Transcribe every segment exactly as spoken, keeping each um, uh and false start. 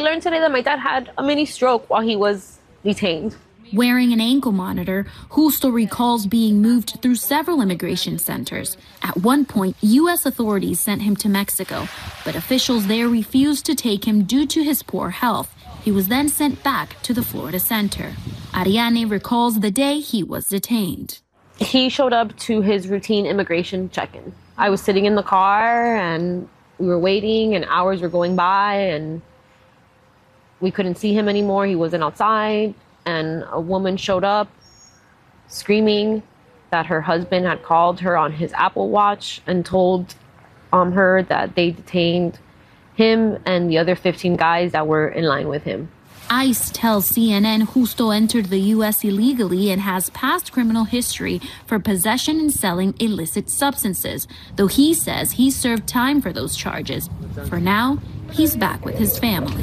learned today that my dad had a mini stroke while he was detained. Wearing an ankle monitor, Justo recalls being moved through several immigration centers. At one point, U S authorities sent him to Mexico, but officials there refused to take him due to his poor health. He was then sent back to the Florida center. Ariane recalls the day he was detained. He showed up to his routine immigration check-in. I was sitting in the car and we were waiting and hours were going by and we couldn't see him anymore. He wasn't outside. And a woman showed up screaming that her husband had called her on his Apple Watch and told um, her that they detained him and the other fifteen guys that were in line with him. ICE tells C N N Justo entered the U S illegally and has past criminal history for possession and selling illicit substances, though he says he served time for those charges. For now, he's back with his family.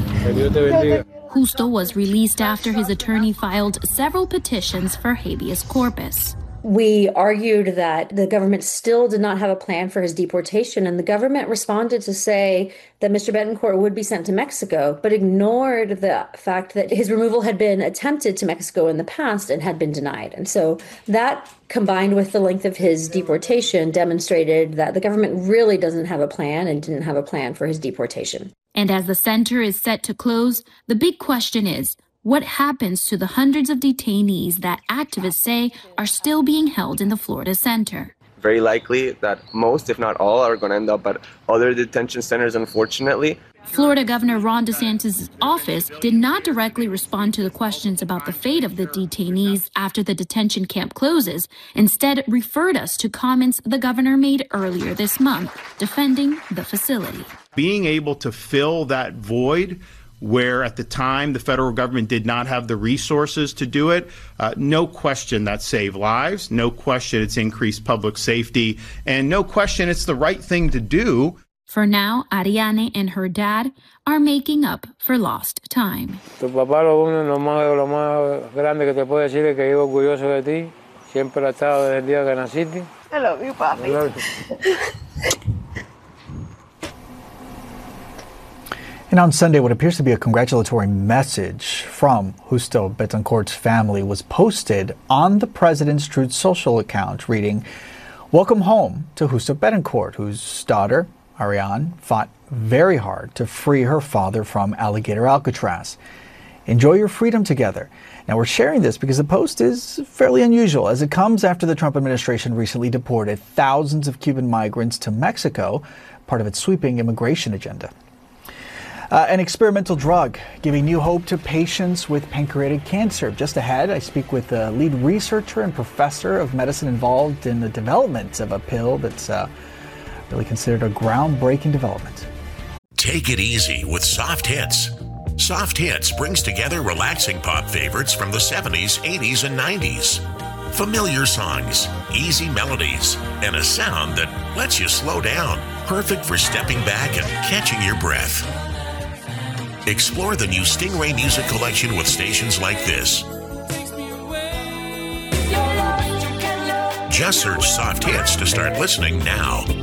Justo was released after his attorney filed several petitions for habeas corpus. We argued that the government still did not have a plan for his deportation, and the government responded to say that Mister Betancourt would be sent to Mexico, but ignored the fact that his removal had been attempted to Mexico in the past and had been denied. And so that, combined with the length of his deportation, demonstrated that the government really doesn't have a plan and didn't have a plan for his deportation. And as the center is set to close, the big question is, what happens to the hundreds of detainees that activists say are still being held in the Florida center? Very likely that most, if not all, are going to end up at other detention centers, unfortunately. Florida Governor Ron DeSantis' office did not directly respond to the questions about the fate of the detainees after the detention camp closes, instead referred us to comments the governor made earlier this month, defending the facility. Being able to fill that void where at the time the federal government did not have the resources to do it, uh, no question that saved lives, no question it's increased public safety, and no question it's the right thing to do. For now, Ariane and her dad are making up for lost time. Tu papá lo uno lo más grande que te puedo decir es que yo orgulloso de ti. Siempre ha estado desde el día que naciste. I love you, papi. And on Sunday, what appears to be a congratulatory message from Justo Betancourt's family was posted on the president's Truth Social account, reading, "Welcome home to Justo Betancourt, whose daughter, Ariane, fought very hard to free her father from alligator Alcatraz. Enjoy your freedom together." Now, we're sharing this because the post is fairly unusual, as it comes after the Trump administration recently deported thousands of Cuban migrants to Mexico, part of its sweeping immigration agenda. Uh, an experimental drug giving new hope to patients with pancreatic cancer. Just ahead, I speak with the lead researcher and professor of medicine involved in the development of a pill that's uh, really considered a groundbreaking development. Take it easy with Soft Hits. Soft Hits brings together relaxing pop favorites from the seventies, eighties, and nineties. Familiar songs, easy melodies, and a sound that lets you slow down. Perfect for stepping back and catching your breath. Explore the new Stingray Music Collection with stations like this. Just search Soft Hits to start listening now.